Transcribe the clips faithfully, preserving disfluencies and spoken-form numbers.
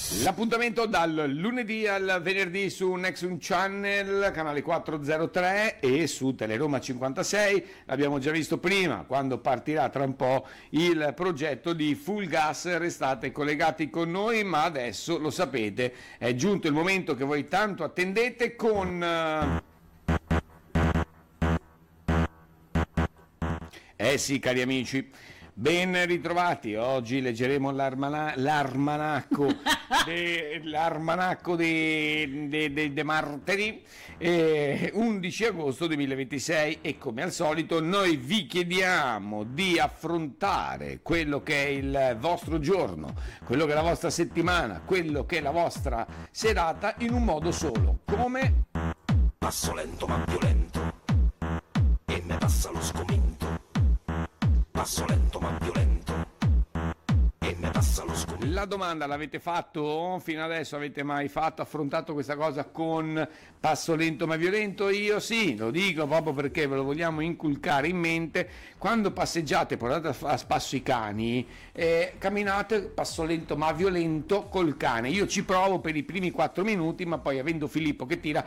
L'appuntamento dal lunedì al venerdì su Nexum Channel, canale quattrocentotre e su Teleroma cinquantasei. L'abbiamo già visto prima, quando partirà tra un po' il progetto di Full Gas. Restate collegati con noi, ma adesso lo sapete, è giunto il momento che voi tanto attendete con... Eh sì, cari amici, ben ritrovati. Oggi leggeremo l'armana- l'armanacco de, l'armanacco di de, de, de martedì eh, undici agosto duemilaventisei, e come al solito noi vi chiediamo di affrontare quello che è il vostro giorno, quello che è la vostra settimana, quello che è la vostra serata in un modo solo. Come? Passo lento ma violento e me passa lo sgomento. Passo lento ma violento e me passa lo sgomento. La domanda l'avete fatto? Fino adesso avete mai fatto, affrontato questa cosa con passo lento ma violento? Io sì, lo dico proprio perché ve lo vogliamo inculcare in mente. Quando passeggiate, portate a spasso i cani, eh, camminate passo lento ma violento col cane. Io ci provo per i primi quattro minuti, ma poi avendo Filippo che tira...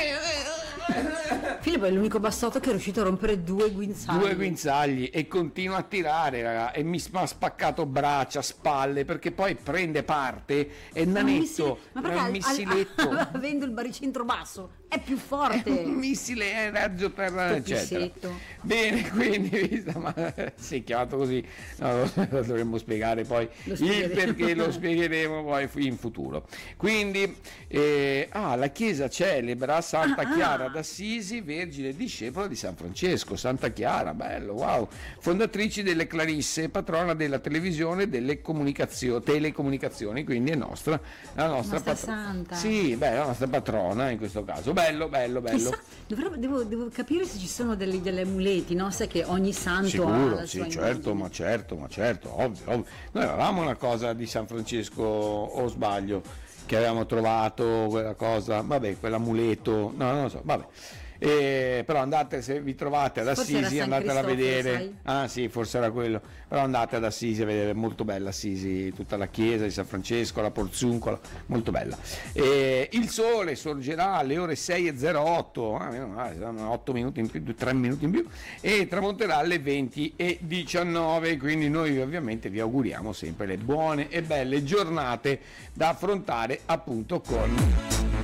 Filippo è l'unico bassotto che è riuscito a rompere due guinzagli. Due guinzagli e continua a tirare, raga, e mi ha spaccato braccia, spalle, perché poi prende parte e nanetto, ma è un missiletto. Al, al, avendo il baricentro basso è più forte. È un missile, è raggio per eccetera. Pissetto. Bene, quindi ma, sì, chiamato così, no, lo dovremmo spiegare poi il perché, lo spiegheremo poi in futuro. Quindi eh, ah, la chiesa celebra Santa ah, Chiara ah. d'Assisi, vergine discepola di San Francesco. Santa Chiara, bello, wow, fondatrici delle Clarisse, patrona della televisione e delle comunicazioni, telecomunicazioni, quindi è nostra, la nostra, nostra patro- santa. Sì, beh, la nostra patrona in questo caso. Bello, bello, bello. Chissà, dovrò, devo, devo capire se ci sono delle, delle amuleti, no? Sai che ogni santo Sicuro, ha la sì, sua certo, immagine. ma certo, ma certo, ovvio, ovvio. Noi avevamo una cosa di San Francesco, o sbaglio, che avevamo trovato quella cosa, vabbè, quell'amuleto, no, non lo so, vabbè. Eh, però andate, se vi trovate ad Forse Assisi, andatela a vedere. sai? Ah sì, forse era quello. Però andate ad Assisi a vedere, molto bella Assisi, tutta la chiesa di San Francesco, la Porzuncola, molto bella. Eh, il sole sorgerà alle ore sei e zero otto, ah, otto minuti in più, tre minuti in più, e tramonterà alle venti e diciannove. Quindi noi ovviamente vi auguriamo sempre le buone e belle giornate da affrontare appunto con